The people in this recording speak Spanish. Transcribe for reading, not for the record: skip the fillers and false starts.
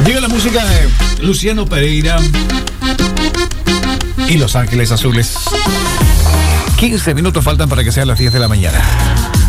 Llega la música de Luciano Pereira y Los Ángeles Azules. 15 minutos faltan para que sean las 10 de la mañana.